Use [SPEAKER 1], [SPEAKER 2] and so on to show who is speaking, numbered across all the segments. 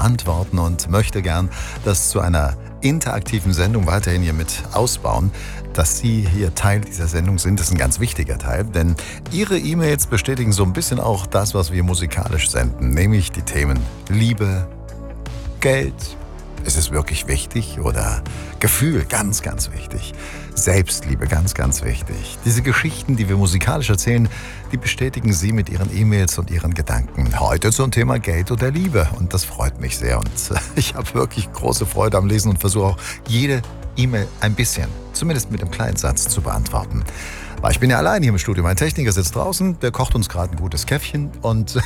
[SPEAKER 1] beantworten und möchte gern das zu einer interaktiven Sendung weiterhin hier mit ausbauen. Dass Sie hier Teil dieser Sendung sind, ist ein ganz wichtiger Teil, denn Ihre E-Mails bestätigen so ein bisschen auch das, was wir musikalisch senden, nämlich die Themen Liebe, Geld, ist es wirklich wichtig, oder Gefühl, ganz, ganz wichtig, Selbstliebe, ganz, ganz wichtig. Diese Geschichten, die wir musikalisch erzählen, die bestätigen Sie mit Ihren E-Mails und Ihren Gedanken. Heute zum Thema Geld oder Liebe, und das freut mich sehr, und ich habe wirklich große Freude am Lesen und versuche auch jede E-Mail ein bisschen, zumindest mit einem kleinen Satz, zu beantworten. Weil ich bin ja allein hier im Studio. Mein Techniker sitzt draußen, der kocht uns gerade ein gutes Käffchen und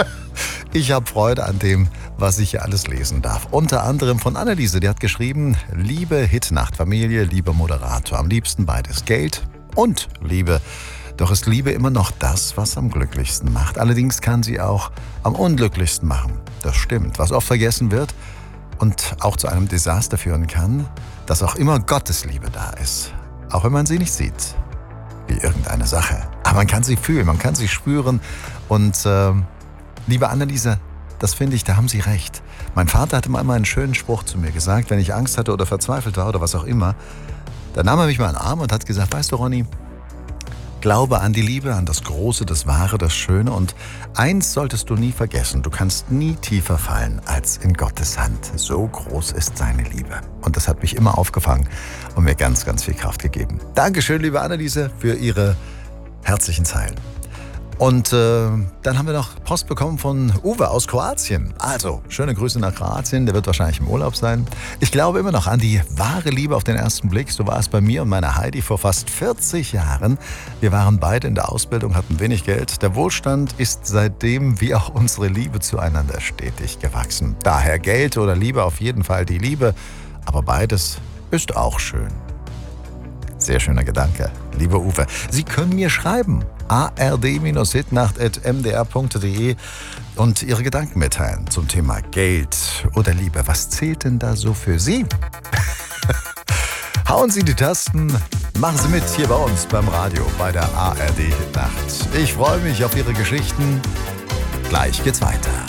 [SPEAKER 1] ich habe Freude an dem, was ich hier alles lesen darf. Unter anderem von Anneliese, die hat geschrieben: Liebe, Hitnacht, Familie, lieber Moderator, am liebsten beides, Geld und Liebe. Doch ist Liebe immer noch das, was am glücklichsten macht. Allerdings kann sie auch am unglücklichsten machen. Das stimmt. Was oft vergessen wird und auch zu einem Desaster führen kann, dass auch immer Gottes Liebe da ist. Auch wenn man sie nicht sieht, wie irgendeine Sache. Aber man kann sie fühlen, man kann sie spüren. Und liebe Anneliese, das finde ich, da haben Sie recht. Mein Vater hatte mal einen schönen Spruch zu mir gesagt, wenn ich Angst hatte oder verzweifelt war oder was auch immer. Da nahm er mich mal in den Arm und hat gesagt: Weißt du, Ronny, glaube an die Liebe, an das Große, das Wahre, das Schöne, und eins solltest du nie vergessen: Du kannst nie tiefer fallen als in Gottes Hand. So groß ist seine Liebe. Und das hat mich immer aufgefangen und mir ganz, ganz viel Kraft gegeben. Dankeschön, liebe Anneliese, für Ihre herzlichen Zeilen. Und dann haben wir noch Post bekommen von Uwe aus Kroatien. Also, schöne Grüße nach Kroatien, der wird wahrscheinlich im Urlaub sein. Ich glaube immer noch an die wahre Liebe auf den ersten Blick. So war es bei mir und meiner Heidi vor fast 40 Jahren. Wir waren beide in der Ausbildung, hatten wenig Geld. Der Wohlstand ist seitdem wie auch unsere Liebe zueinander stetig gewachsen. Daher Geld oder Liebe, auf jeden Fall die Liebe. Aber beides ist auch schön. Sehr schöner Gedanke, lieber Uwe. Sie können mir schreiben, ard-hitnacht@mdr.de, und Ihre Gedanken mitteilen zum Thema Geld oder Liebe. Was zählt denn da so für Sie? Hauen Sie die Tasten, machen Sie mit hier bei uns beim Radio, bei der ARD Hitnacht. Ich freue mich auf Ihre Geschichten. Gleich geht's weiter.